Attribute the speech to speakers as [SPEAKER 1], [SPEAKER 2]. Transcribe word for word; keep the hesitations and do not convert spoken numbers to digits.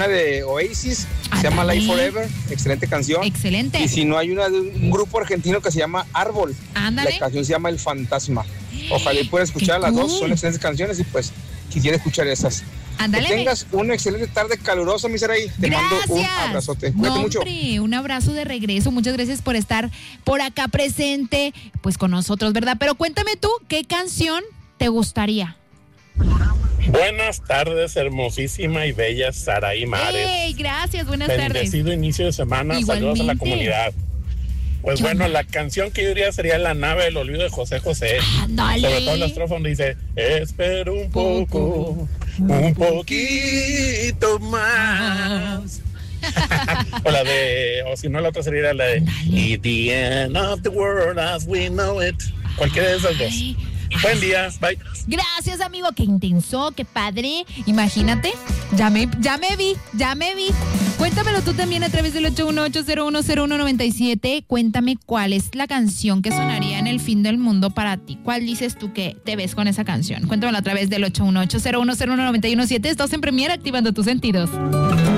[SPEAKER 1] de Oasis,
[SPEAKER 2] Ah,
[SPEAKER 1] se llama
[SPEAKER 2] dale.
[SPEAKER 1] Live Forever, excelente canción.
[SPEAKER 2] Excelente.
[SPEAKER 1] Y si no, hay una de un grupo argentino que se llama Árbol.
[SPEAKER 2] Ándale.
[SPEAKER 1] La canción se llama El Fantasma. Ojalá y pueda escuchar
[SPEAKER 2] Qué
[SPEAKER 1] las
[SPEAKER 2] cool.
[SPEAKER 1] dos, son excelentes canciones y pues quisiera escuchar esas.
[SPEAKER 2] Ándale.
[SPEAKER 1] Que tengas una excelente tarde calurosa, mi Saraí. Te
[SPEAKER 2] Gracias.
[SPEAKER 1] mando un abrazote. Cuídate
[SPEAKER 2] No,
[SPEAKER 1] mucho.
[SPEAKER 2] hombre, un abrazo de regreso. Muchas gracias por estar por acá presente, pues con nosotros, ¿verdad? Pero cuéntame tú, ¿qué canción te gustaría?
[SPEAKER 3] Buenas tardes, hermosísima y bella Saraí Mares.
[SPEAKER 2] ¡Ey! Gracias, buenas tardes.
[SPEAKER 3] Bendecido inicio de semana, saludos a la
[SPEAKER 2] Igualmente.
[SPEAKER 3] comunidad. Pues
[SPEAKER 2] ¿Qué
[SPEAKER 3] bueno,
[SPEAKER 2] onda?
[SPEAKER 3] la canción que yo diría sería La nave del olvido de José José.
[SPEAKER 2] Ándale.
[SPEAKER 3] Sobre todo la estrofa donde dice, espero un poco, un poquito más. O la de, o si no, la otra sería la de
[SPEAKER 2] Ándale.
[SPEAKER 3] At the end of the world as we know it. Cualquiera de esas dos.
[SPEAKER 2] Ay.
[SPEAKER 3] Buen día, bye.
[SPEAKER 2] Gracias, amigo, qué intenso, qué padre. Imagínate, ya me, ya me vi, ya me vi. Cuéntamelo tú también a través del ocho uno ocho cero uno cero uno nueve siete. Cuéntame cuál es la canción que sonaría en el fin del mundo para ti. ¿Cuál dices tú que te ves con esa canción? Cuéntamelo a través del ocho uno ocho cero uno cero uno nueve siete. Estás en Premier activando tus sentidos.